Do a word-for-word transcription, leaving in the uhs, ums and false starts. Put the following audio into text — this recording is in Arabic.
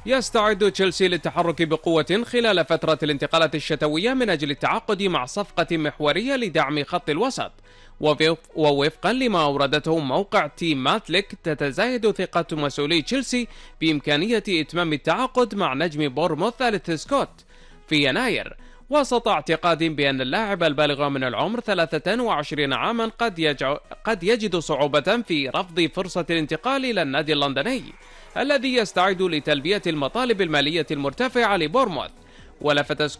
يستعد تشيلسي للتحرك بقوة خلال فترة الانتقالات الشتوية من أجل التعاقد مع صفقة محورية لدعم خط الوسط. ووفقا لما أوردته موقع تيم ماتليك، تتزايد ثقة مسؤولي تشيلسي بإمكانية إتمام التعاقد مع نجم بورموث أليث سكوت في يناير، وسط اعتقاد بأن اللاعب البالغ من العمر ثلاثة وعشرين عاما قد, يجع... قد يجد صعوبة في رفض فرصة الانتقال إلى النادي اللندني الذي يستعد لتلبية المطالب المالية المرتفعة لبورموث. ولفت